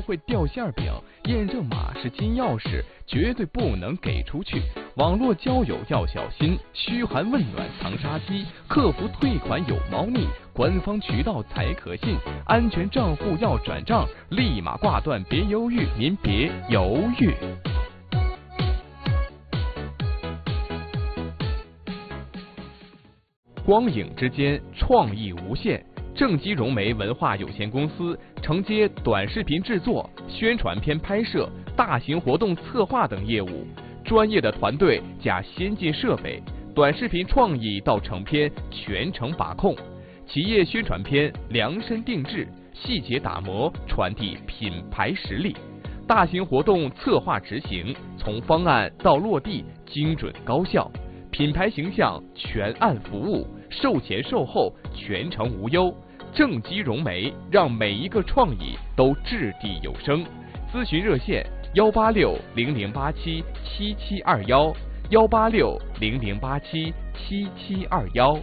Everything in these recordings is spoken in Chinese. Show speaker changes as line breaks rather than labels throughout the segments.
会掉馅饼，验证码是金钥匙，绝对不能给出去。网络交友要小心，嘘寒问暖藏杀机，客服退款有猫腻，官方渠道才可信。安全账户要转账，立马挂断，别犹豫，您别犹豫。光影之间，创意无限。正极融媒文化有限公司承接短视频制作、宣传片拍摄、大型活动策划等业务，专业的团队加先进设备，短视频创意到成片全程把控，企业宣传片量身定制，细节打磨，传递品牌实力。大型活动策划执行，从方案到落地精准高效，品牌形象全案服务，售前售后全程无忧。正极融媒让每一个创意都掷地有声。咨询热线18600877721，18600877721。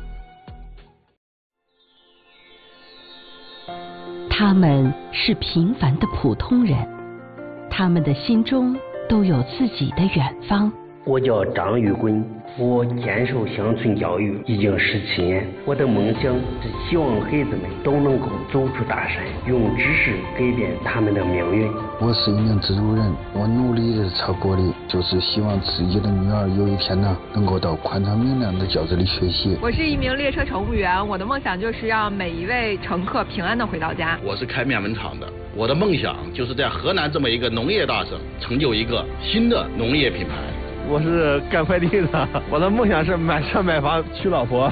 他们是平凡的普通人，他们的心中都有自己的远方。
我叫张玉坤，我坚守乡村教育已经17年。我的梦想是希望孩子们都能够走出大山，用知识改变他们的命运。
我是一名蜘蛛人，我努力的朝过的就是希望自己的女儿有一天能够到宽敞明亮的教室里学习。
我是一名列车乘务员，我的梦想就是让每一位乘客平安的回到家。
我是开面粉厂的，我的梦想就是在河南这么一个农业大省，成就一个新的农业品牌。
我是干快递的，我的梦想是买车买房娶老婆。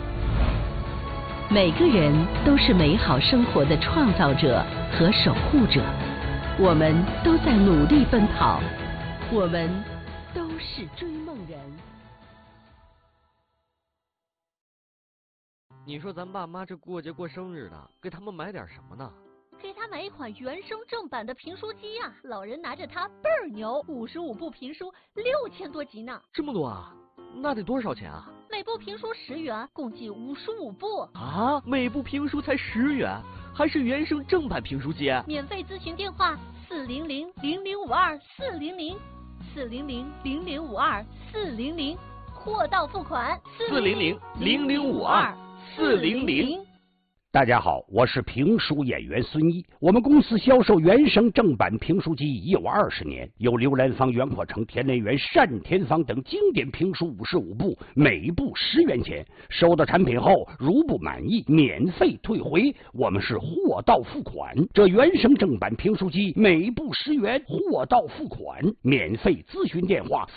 每个人都是美好生活的创造者和守护者，我们都在努力奔跑，我们都是追梦人。
你说咱爸妈这过节过生日的，给他们买点什么呢？
给他买一款原声正版的评书机啊，老人拿着它倍儿牛，55部评书6000多集呢。
这么多啊？那得多少钱啊？
每部评书10元，共计55部。
啊，每部评书才10元，还是原声正版评书机？
免费咨询电话400-0052-400，400-0052-400，货到付款
400-0052-400。
大家好，我是评书演员孙一。我们公司销售原声正版评书机已有20年，有刘兰芳、袁阔成、田连元、单田芳等经典评书55部，每部10元钱。收到产品后，如不满意，免费退回。我们是货到付款。这原声正版评书机每部10元，货到付款，免费咨询电话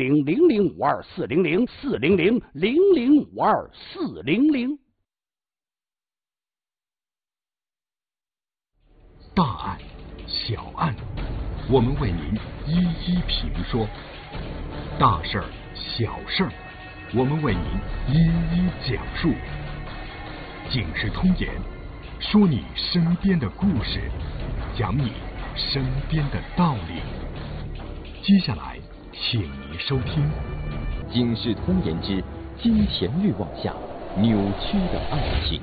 400-0052-400，400-0052-400。
大案、小案，我们为您一一评说；大事儿、小事儿，我们为您一一讲述。警世通言，说你身边的故事，讲你身边的道理。接下来，请您收听
《警世通言之金钱欲望下扭曲的爱情》。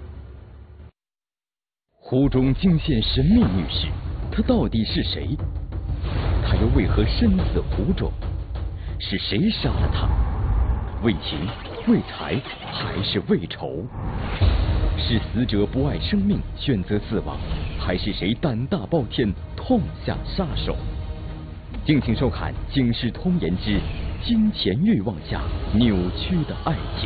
湖中惊现神秘女士，她到底是谁？她又为何身死湖中？是谁杀了她？为情、为财，还是为仇？是死者不爱生命，选择自亡，还是谁胆大包天，痛下杀手？敬请收看《警世通言之金钱欲望下扭曲的爱情》。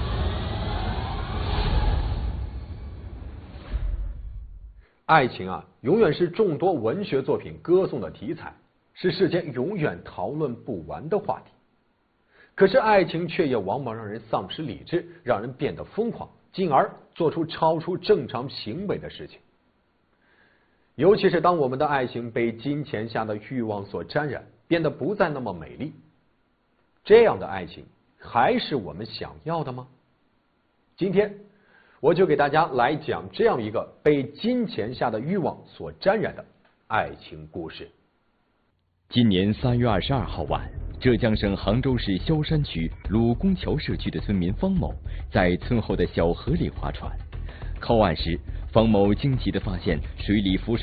爱情啊，永远是众多文学作品歌颂的题材，是世间永远讨论不完的话题。可是爱情却也往往让人丧失理智，让人变得疯狂，进而做出超出正常行为的事情。尤其是当我们的爱情被金钱下的欲望所沾染，变得不再那么美丽，这样的爱情还是我们想要的吗？今天我就给大家来讲这样一个被金钱下的欲望所沾染的爱情故事。
今年3月22号晚，浙江省杭州市萧山区鲁公桥社区的村民方某在村后的小河里划船，靠岸时，方某惊奇地发现水里浮上